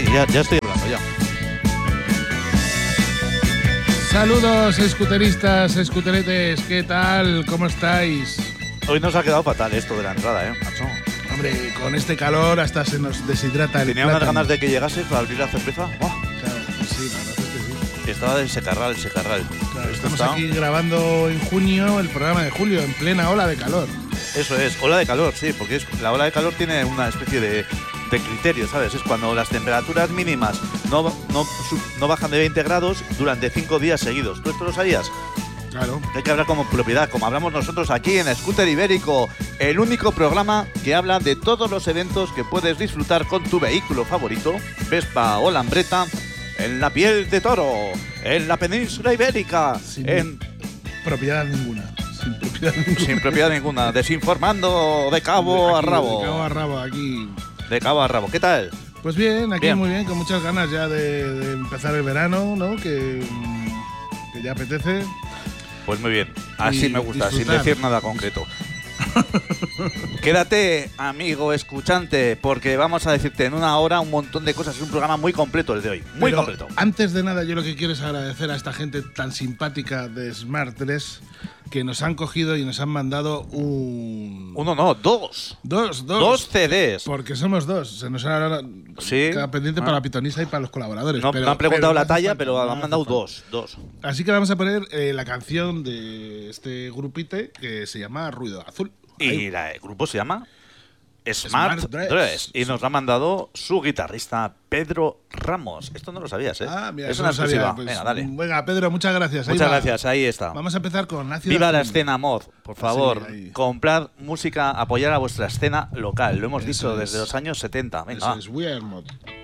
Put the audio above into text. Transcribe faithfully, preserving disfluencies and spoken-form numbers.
ya, ya estoy hablando, ya. Saludos, escuteristas, escuteretes, ¿qué tal? ¿Cómo estáis? Hoy nos ha quedado fatal esto de la entrada, ¿eh, macho? Hombre, con este calor hasta se nos deshidrata el Tenía plátano. unas ganas de que llegase para abrir la cerveza. ¡Oh! Claro, sí, la verdad es que sí. Estaba del secarral, el secarral. Claro, Esto estamos está- aquí grabando en junio el programa de julio, en plena ola de calor. Eso es, ola de calor, sí, porque es, la ola de calor tiene una especie de, de criterio, ¿sabes? Es cuando las temperaturas mínimas no, no, sub- no bajan de veinte grados durante cinco días seguidos. ¿Tú esto lo sabías? Claro. Hay que hablar como propiedad, como hablamos nosotros aquí en Scooter Ibérico, el único programa que habla de todos los eventos que puedes disfrutar con tu vehículo favorito, Vespa o Lambretta, en la piel de toro, en la península ibérica, Sin en, propiedad ninguna. Sin propiedad ninguna. sin propiedad ninguna, desinformando de cabo a Aquí, rabo. De cabo a rabo, aquí. De cabo a rabo. ¿Qué tal? Pues bien, aquí Bien. muy bien, con muchas ganas ya de, de empezar el verano, ¿no? Que, mm, que ya apetece. Pues muy bien, así Y me gusta, disfrutar. sin decir nada concreto. Quédate, amigo escuchante, porque vamos a decirte en una hora un montón de cosas. Es un programa muy completo el de hoy, muy Pero completo. Antes de nada, yo lo que quiero es agradecer a esta gente tan simpática de Smart tres que nos han cogido y nos han mandado un. Uno no, dos. Dos, dos. Dos C Ds. Porque somos dos. Se nos ha Sí. queda pendiente Ah. para la pitonisa y para los colaboradores. No pero- me han preguntado pero la no hace talla, falta, pero no han hace mandado falta. dos, dos. Así que vamos a poner eh, la canción de este grupite que se llama Ruido Azul. Y Ahí. la- el grupo se llama Smart, Smart Dress. Dress. Y nos lo ha mandado su guitarrista Pedro Ramos. Esto no lo sabías, ¿eh? Ah, mira, es eso una no sabía. exclusiva. Pues, Venga, dale. Venga, Pedro, muchas gracias. Ahí Muchas va. gracias, ahí está. Vamos a empezar con Ácido Viva la Azul. escena mod, por favor. Sí, ahí. Comprad música, apoyar a vuestra escena local. Lo hemos Eso dicho es. desde los años setenta. Venga, Eso va. es, We Are Mod.